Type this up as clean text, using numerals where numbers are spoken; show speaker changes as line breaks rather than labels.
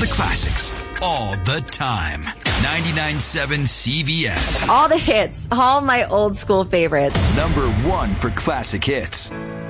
the classics, all the time. 99.7 CVS.
All the hits, all my old school favorites.
Number 1 for classic hits.